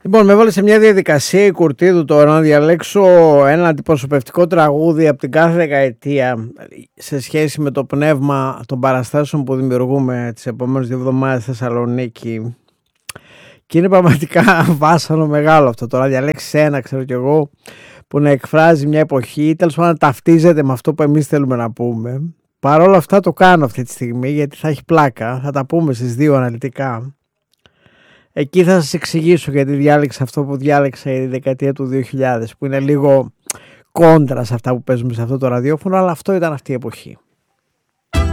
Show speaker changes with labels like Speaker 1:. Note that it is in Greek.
Speaker 1: Λοιπόν, με έβαλε σε μια διαδικασία η Κουρτίδου τώρα να διαλέξω ένα αντιπροσωπευτικό τραγούδι από την κάθε δεκαετία σε σχέση με το πνεύμα των παραστάσεων που δημιουργούμε τις επόμενες 2 εβδομάδες στη Θεσσαλονίκη. Και είναι πραγματικά βάσανο μεγάλο αυτό. Τώρα διαλέξεις ένα, ξέρω κι εγώ, που να εκφράζει μια εποχή, τέλος πάντων να ταυτίζεται με αυτό που εμείς θέλουμε να πούμε. Παρ' όλα αυτά το κάνω αυτή τη στιγμή γιατί θα έχει πλάκα. Θα τα πούμε στις 2 αναλυτικά. Εκεί θα σας εξηγήσω γιατί διάλεξα αυτό που διάλεξα η δεκαετία του 2000, που είναι λίγο κόντρα σε αυτά που παίζουμε σε αυτό το ραδιόφωνο, αλλά αυτό ήταν αυτή η εποχή.